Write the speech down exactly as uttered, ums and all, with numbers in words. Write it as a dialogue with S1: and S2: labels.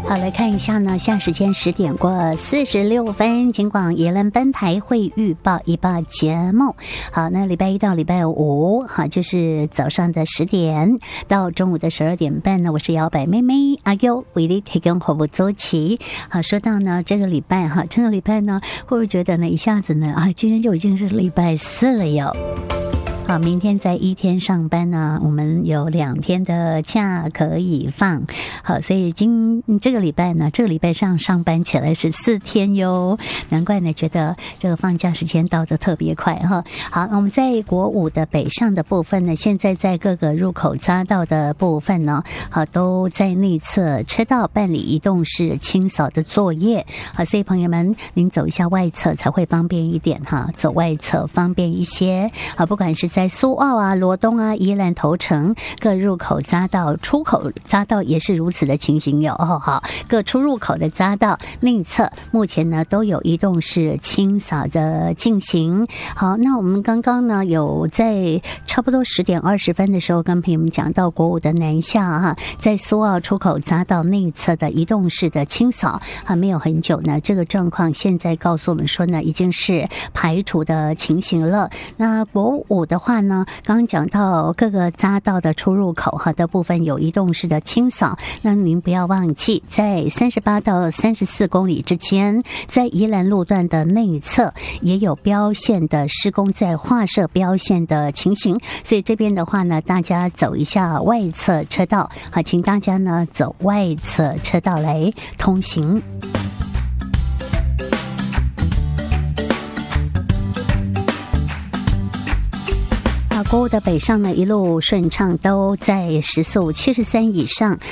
S1: 好，来看一下呢，现在时间十点过四十六分，金广宜兰分台会预报一报节目。好，那礼拜一到礼拜五，好，就是早上的十点到中午的十二点半呢，我是摇摆妹妹阿优为你提供服务周期。好，说到呢这个礼拜哈，这个礼拜呢，会不会觉得呢一下子呢啊，今天就已经是礼拜四了哟？好，明天在一天上班呢，我们有两天的假可以放。好，所以今这个礼拜呢，这个礼拜上上班起来是四天哟，难怪呢觉得这个放假时间到得特别快哈。好，我们在国五的北上的部分呢，现在在各个入口匝道的部分呢，好都在内侧车道办理移动式清扫的作业。好，所以朋友们，您走一下外侧才会方便一点哈，走外侧方便一些。好，不管是在苏澳啊、罗东啊、宜兰头城各入口匝道、出口匝道也是如此的情形有哦。好，各出入口的匝道内侧目前呢都有移动式清扫的进行。好，那我们刚刚呢有在差不多十点二十分的时候跟朋友们讲到国五的南下哈，在苏澳出口匝道内侧的移动式的清扫还没有很久呢，这个状况现在告诉我们说呢，已经是排除的情形了。那国五的话呢，刚刚讲到各个匝道的出入口哈的部分有移动式的清扫，那您不要忘记，在三十八到三十四公里之间，在宜兰路段的内侧也有标线的施工，在画设标线的情形，所以这边的话呢，大家走一下外侧车道，好，请大家呢走外侧车道来通行。国五的北上呢，一路顺畅，都在时速七十三以上。